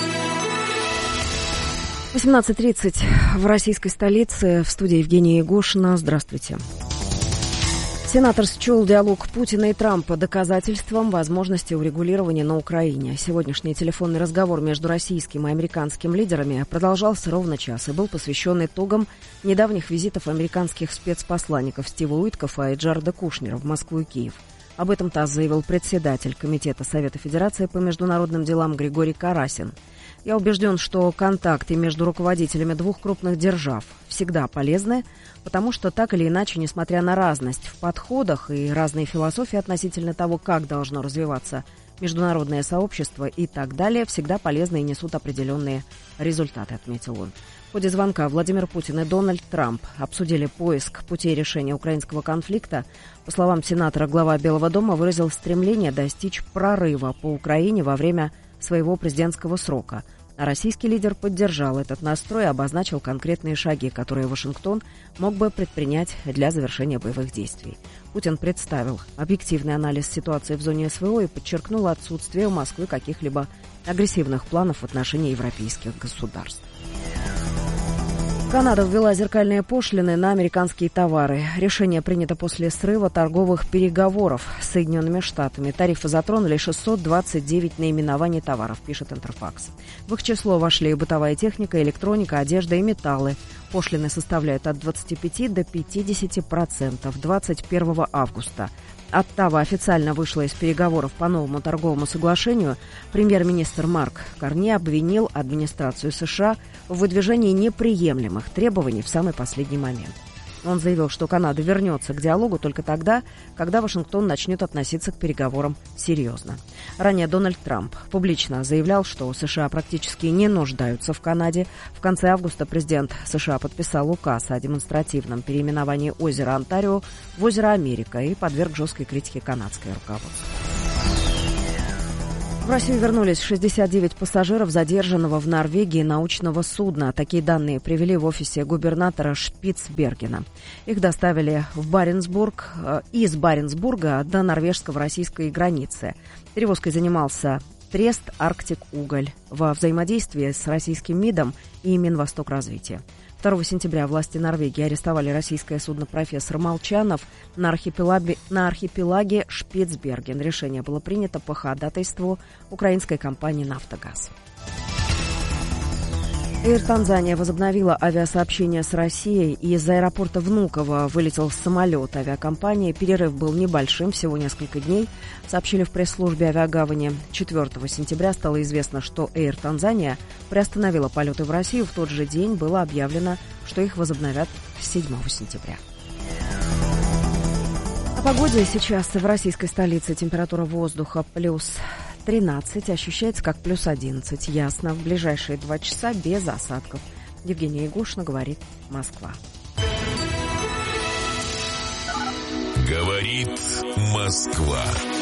восемнадцать тридцать в российской столице. В студии Евгения Егошина. Здравствуйте. Сенатор счел диалог Путина и Трампа доказательством возможности урегулирования на Украине. Сегодняшний телефонный разговор между российским и американским лидерами продолжался ровно час и был посвящен итогам недавних визитов американских спецпосланников Стива Уиткофа и Джареда Кушнера в Москву и Киев. Об этом ТАСС заявил председатель Комитета Совета Федерации по международным делам Григорий Карасин. Я убежден, что контакты между руководителями двух крупных держав всегда полезны, потому что так или иначе, несмотря на разность в подходах и разные философии относительно того, как должно развиваться международное сообщество и так далее, всегда полезны и несут определенные результаты, отметил он. В ходе звонка Владимир Путин и Дональд Трамп обсудили поиск путей решения украинского конфликта. По словам сенатора, глава Белого дома выразил стремление достичь прорыва по Украине во время своего президентского срока. А российский лидер поддержал этот настрой и обозначил конкретные шаги, которые Вашингтон мог бы предпринять для завершения боевых действий. Путин представил объективный анализ ситуации в зоне СВО и подчеркнул отсутствие у Москвы каких-либо агрессивных планов в отношении европейских государств. Канада ввела зеркальные пошлины на американские товары. Решение принято после срыва торговых переговоров с Соединенными Штатами. Тарифы затронули шестьсот двадцать девять наименований товаров, пишет Интерфакс. В их число вошли бытовая техника, электроника, одежда и металлы. Пошлины составляют от двадцати пяти до пятидесяти процентов двадцать первого августа. Оттава официально вышла из переговоров по новому торговому соглашению. Премьер-министр Марк Карни обвинил администрацию США в выдвижении неприемлемых требований в самый последний момент. Он заявил, что Канада вернется к диалогу только тогда, когда Вашингтон начнет относиться к переговорам серьезно. Ранее Дональд Трамп публично заявлял, что США практически не нуждаются в Канаде. В конце августа президент США подписал указ о демонстративном переименовании озера Онтарио в озеро Америка и подверг жесткой критике канадское руководство. В Россию вернулись шестьдесят девять пассажиров задержанного в Норвегии научного судна. Такие данные привели в офисе губернатора Шпицбергена. Их доставили в Баренцбург, из Баренцбурга до норвежско-российской границы. Перевозкой занимался Трест Арктик Уголь во взаимодействии с российским МИДом и Минвостокразвития. второго сентября власти Норвегии арестовали российское судно «Профессор Молчанов» на архипелаге, на архипелаге Шпицберген. Решение было принято по ходатайству украинской компании «Нафтогаз». Air Tanzania возобновила авиасообщение с Россией, и из аэропорта Внуково вылетел самолет авиакомпании. Перерыв был небольшим, всего несколько дней, сообщили в пресс-службе авиагавани. четвёртого сентября стало известно, что Air Tanzania приостановила полеты в Россию. В тот же день было объявлено, что их возобновят седьмого сентября. О погоде сейчас в российской столице. Температура воздуха плюс тринадцать, ощущается как плюс одиннадцать. Ясно. В ближайшие два часа без осадков. Евгения Егошина, говорит Москва. Говорит Москва.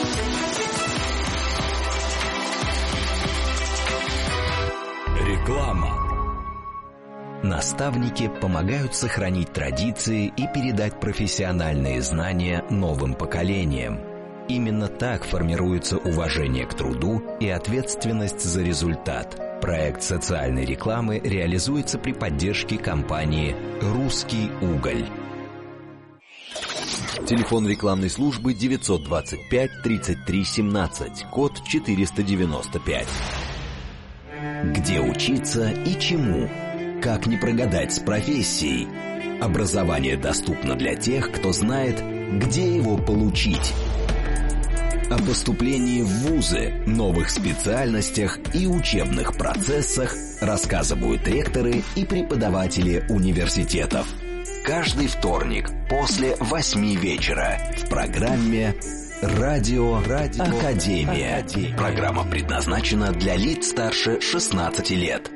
Реклама. Наставники помогают сохранить традиции и передать профессиональные знания новым поколениям. Именно так формируется уважение к труду и ответственность за результат. Проект социальной рекламы реализуется при поддержке компании «Русский уголь». Телефон рекламной службы девятьсот двадцать пять тридцать три семнадцать, код четыреста девяносто пять. Где учиться и чему? Как не прогадать с профессией? Образование доступно для тех, кто знает, где его получить. О поступлении в вузы, новых специальностях и учебных процессах рассказывают ректоры и преподаватели университетов. Каждый вторник после восьми вечера в программе «Радио, Радио Академия». Академия. Программа предназначена для лиц старше шестнадцати лет.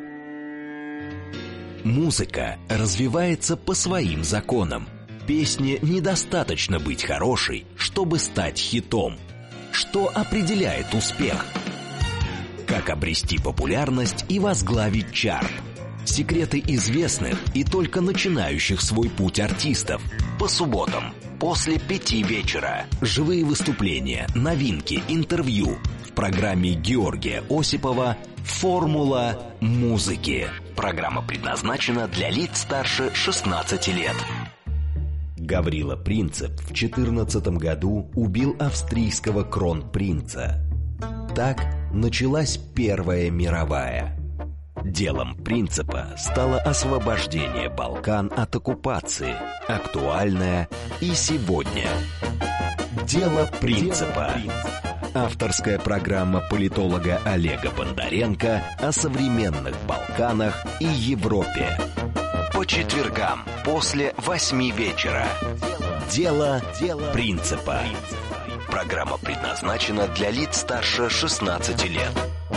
Музыка развивается по своим законам. Песне недостаточно быть хорошей, чтобы стать хитом. Что определяет успех? Как обрести популярность и возглавить чарт? Секреты известных и только начинающих свой путь артистов. По субботам после пяти вечера. Живые выступления, новинки, интервью. В программе Георгия Осипова «Формула музыки». Программа предназначена для лиц старше шестнадцати лет. Гаврила Принцип в четырнадцатом году убил австрийского кронпринца. Так началась Первая мировая. Делом Принципа стало освобождение Балкан от оккупации, актуальное и сегодня. Дело Принципа. Авторская программа политолога Олега Бондаренко о современных Балканах и Европе. По четвергам после восьми вечера. Дело, Дело Принципа. Программа предназначена для лиц старше шестнадцати лет.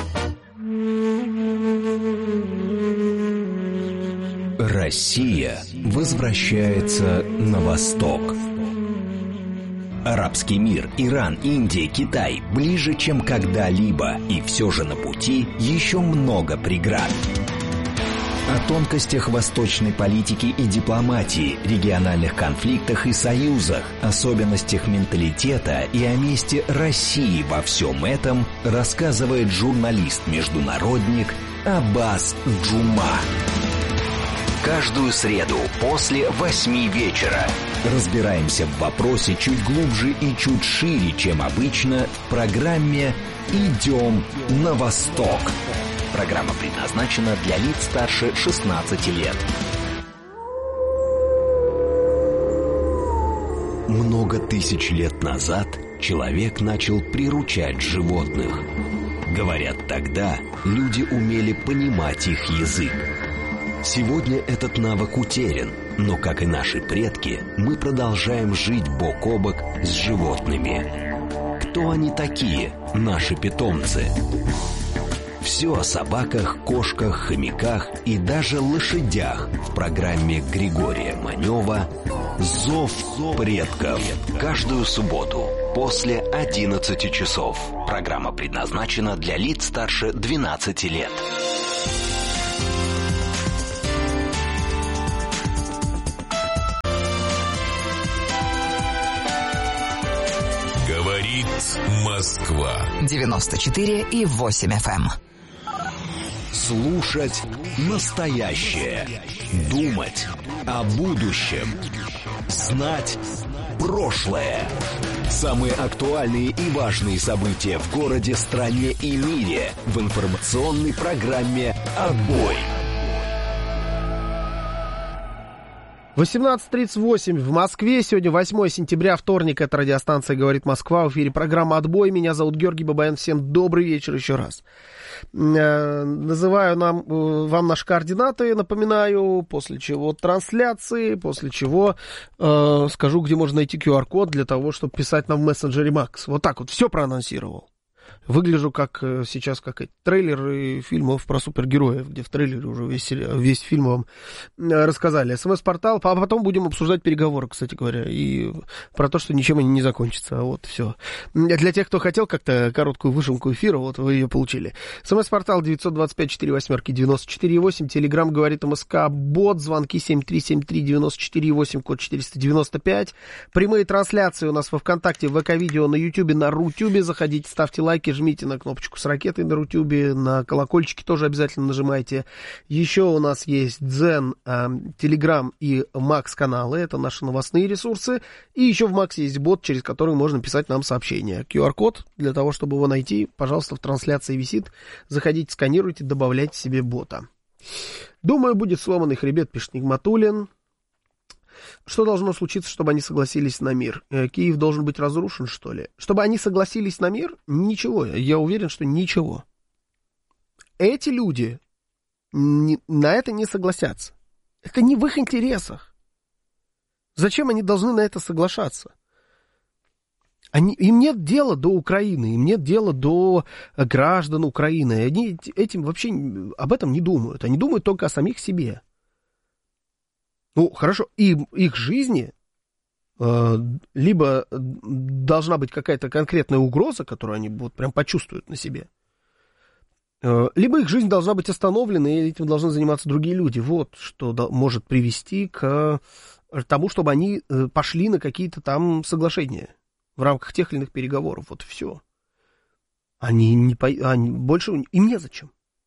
Россия возвращается на восток. Арабский мир, Иран, Индия, Китай ближе, чем когда-либо, и все же на пути еще много преград. О тонкостях восточной политики и дипломатии, региональных конфликтах и союзах, особенностях менталитета и о месте России во всем этом рассказывает журналист-международник Аббас Джума. Каждую среду после восьми вечера. Разбираемся в вопросе чуть глубже и чуть шире, чем обычно, в программе «Идем на восток». Программа предназначена для лиц старше шестнадцати лет. Много тысяч лет назад человек начал приручать животных. Говорят, тогда люди умели понимать их язык. Сегодня этот навык утерян, но, как и наши предки, мы продолжаем жить бок о бок с животными. Кто они такие, наши питомцы? Все о собаках, кошках, хомяках и даже лошадях в программе Григория Манева «Зов предков». Каждую субботу после одиннадцати часов. Программа предназначена для лиц старше двенадцати лет. Говорит Москва. девяносто четыре и восемь эф эм. Слушать настоящее. Думать о будущем. Знать прошлое. Самые актуальные и важные события в городе, стране и мире в информационной программе «Отбой». восемнадцать тридцать восемь в Москве. Сегодня восьмое сентября, вторник. Это радиостанция «Говорит Москва». В эфире программа «Отбой». Меня зовут Георгий Бабаян. Всем добрый вечер еще раз. Называю нам, вам наши координаты, напоминаю, после чего трансляции, после чего э, скажу, где можно найти ку ар код для того, чтобы писать нам в мессенджере Макс. Вот так вот, все проанонсировал. Выгляжу как сейчас, как трейлеры фильмов про супергероев, где в трейлере уже весь, весь фильм вам рассказали. СМС-портал, а потом будем обсуждать переговоры, кстати говоря, и про то, что ничем они не закончатся. Вот, все. Для тех, кто хотел как-то короткую выжимку эфира, вот вы ее получили. СМС-портал девять два пять четыре восемь девяносто четыре восемь, Телеграм говорит МСК, бот, звонки семь три семь три девяносто четыре восемь, код четыреста девяносто пять. Прямые трансляции у нас во ВКонтакте, в ВК-видео, на Ютубе, на Рутюбе. Заходите, ставьте лайки, жмите на кнопочку с ракетой на Рутюбе, на колокольчики тоже обязательно нажимайте. Еще у нас есть Дзен, Телеграм и Макс каналы, это наши новостные ресурсы. И еще в Максе есть бот, через который можно писать нам сообщения. ку ар код, для того, чтобы его найти, пожалуйста, в трансляции висит. Заходите, сканируйте, добавляйте себе бота. Думаю, будет сломанный хребет, пишет Нигматуллин. Что должно случиться, чтобы они согласились на мир? Киев должен быть разрушен, что ли? Чтобы они согласились на мир? Ничего. Я уверен, что ничего. Эти люди не, на это не согласятся. Это не в их интересах. Зачем они должны на это соглашаться? Они, им нет дела до Украины, им нет дела до граждан Украины. Они этим вообще об этом не думают. Они думают только о самих себе. Ну, хорошо, им, их жизни э, либо должна быть какая-то конкретная угроза, которую они вот прям почувствуют на себе, э, либо их жизнь должна быть остановлена, и этим должны заниматься другие люди. Вот что до, может привести к тому, чтобы они э, пошли на какие-то там соглашения в рамках тех или иных переговоров. Вот и все. Они не по... они больше им незачем.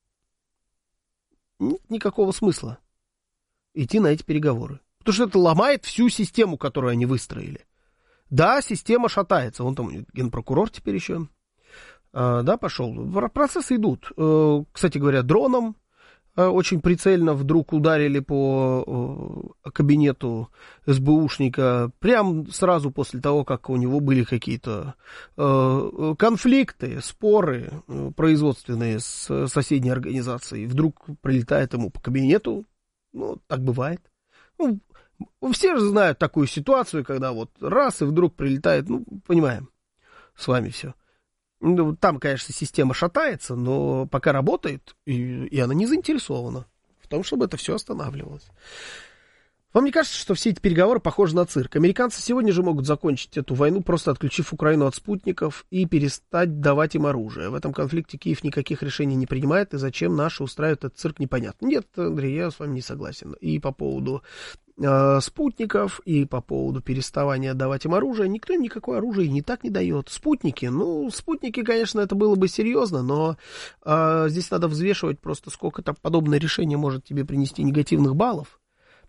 Нет никакого смысла идти на эти переговоры. Потому что это ломает всю систему, которую они выстроили. Да, система шатается. Вон там генпрокурор теперь еще. А, да, пошел. Процессы идут. Кстати говоря, дроном очень прицельно вдруг ударили по кабинету эс бэ ушника прям сразу после того, как у него были какие-то конфликты, споры производственные с соседней организацией. Вдруг прилетает ему по кабинету. Ну, так бывает. Ну, все же знают такую ситуацию, когда вот раз и вдруг прилетает, ну, понимаем с вами все. Ну, там, конечно, система шатается, но пока работает, и, и она не заинтересована в том, чтобы это все останавливалось. Вам не кажется, что все эти переговоры похожи на цирк? Американцы сегодня же могут закончить эту войну, просто отключив Украину от спутников и перестать давать им оружие. В этом конфликте Киев никаких решений не принимает, и зачем наши устраивают этот цирк, непонятно. Нет, Андрей, я с вами не согласен. И по поводу э, спутников, и по поводу переставания давать им оружие. Никто им никакое оружие не так не дает. Спутники, ну, спутники, конечно, это было бы серьезно, но э, здесь надо взвешивать просто, сколько там подобное решение может тебе принести негативных баллов.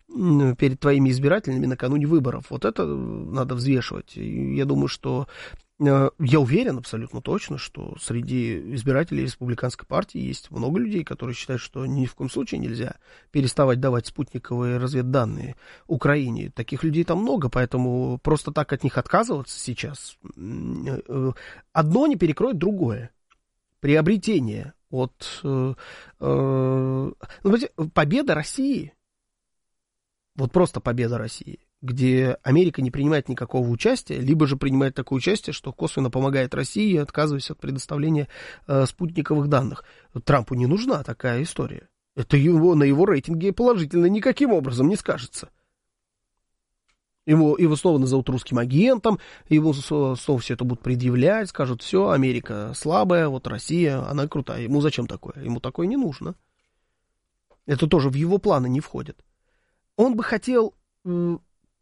перед твоими избирателями накануне выборов. Вот это надо взвешивать. И я думаю, что я уверен абсолютно точно, что среди избирателей республиканской партии есть много людей, которые считают, что ни в коем случае нельзя переставать давать спутниковые разведданные Украине. Таких людей там много, поэтому просто так от них отказываться сейчас одно не перекроет другое. Приобретение от э, э, победа России, вот просто победа России, где Америка не принимает никакого участия, либо же принимает такое участие, что косвенно помогает России, отказываясь от предоставления э, спутниковых данных. Трампу не нужна такая история. Это его, на его рейтинге положительно никаким образом не скажется. Ему, его снова назовут русским агентом, ему снова все это будут предъявлять, скажут, все, Америка слабая, вот Россия, она крутая. Ему зачем такое? Ему такое не нужно. Это тоже в его планы не входит. Он бы хотел